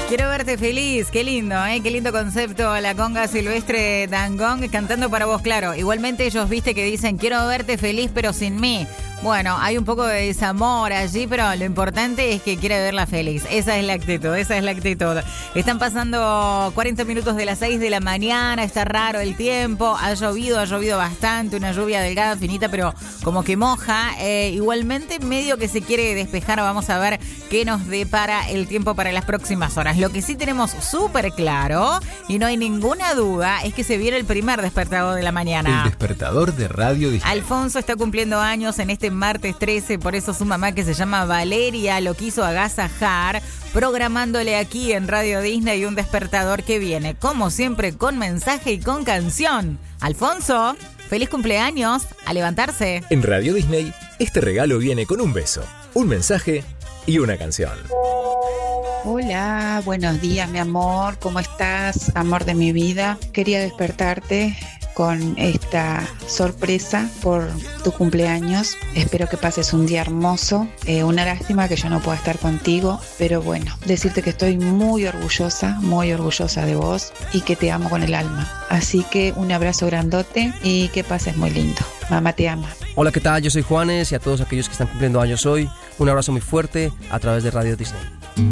Quiero verte feliz, qué lindo, qué lindo concepto, la conga Silvestre Dangond cantando para vos, claro. Igualmente ellos, viste, que dicen, quiero verte feliz pero sin mí. Bueno, hay un poco de desamor allí, pero lo importante es que quiere verla feliz. Esa es la actitud, esa es la actitud. Están pasando 40 minutos de las 6 de la mañana, está raro el tiempo, ha llovido bastante, una lluvia delgada, finita, pero como que moja. Igualmente, medio que se quiere despejar, vamos a ver qué nos depara el tiempo para las próximas horas. Lo que sí tenemos súper claro, y no hay ninguna duda, es que se viene el primer despertador de la mañana. El despertador de Radio Disney. Alfonso está cumpliendo años en este martes 13, por eso su mamá, que se llama Valeria, lo quiso agasajar, programándole aquí en Radio Disney un despertador que viene, como siempre, con mensaje y con canción. Alfonso, feliz cumpleaños, a levantarse. En Radio Disney, este regalo viene con un beso, un mensaje y una canción. Hola, buenos días, mi amor, ¿cómo estás? Amor de mi vida, quería despertarte con esta sorpresa por tu cumpleaños. Espero que pases un día hermoso. Una lástima que yo no pueda estar contigo, pero bueno, decirte que estoy muy orgullosa de vos y que te amo con el alma. Así que un abrazo grandote y que pases muy lindo. Mamá te ama. Hola, ¿qué tal? Yo soy Juanes y a todos aquellos que están cumpliendo años hoy, un abrazo muy fuerte a través de Radio Disney.